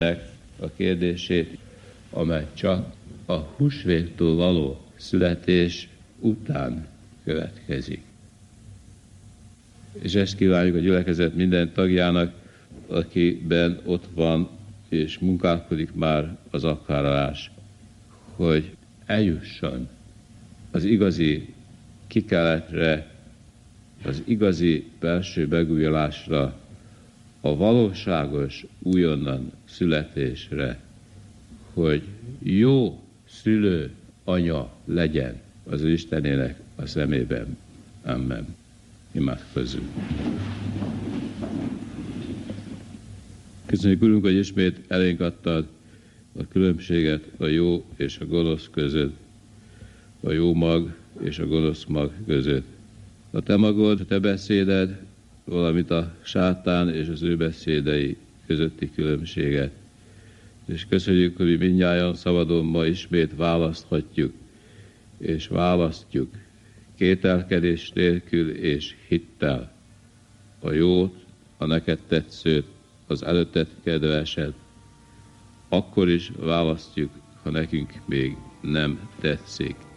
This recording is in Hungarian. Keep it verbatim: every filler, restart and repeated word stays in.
a kérdését, amely csak a húsvéttől való születés után következik. És ezt kívánjuk a gyülekezet minden tagjának, akiben ott van és munkálkodik már az akarás, hogy eljusson az igazi kikeletre, az igazi belső megújulásra, a valóságos újonnan születésre, hogy jó szülő anya legyen az Istenének a szemében. Amen. Imádkozzunk. Köszönjük, Urunk, hogy ismét elénk adtad a különbséget a jó és a gonosz között, a jó mag és a gonosz mag között. A te magod, a te beszéded, valamint a sátán és az ő beszédei közötti különbséget. És köszönjük, hogy mi mindnyájan szabadon ma ismét választhatjuk, és választjuk kételkedés nélkül és hittel a jót, a neked tetszőt, az előtted kedveset. Akkor is választjuk, ha nekünk még nem tetszik.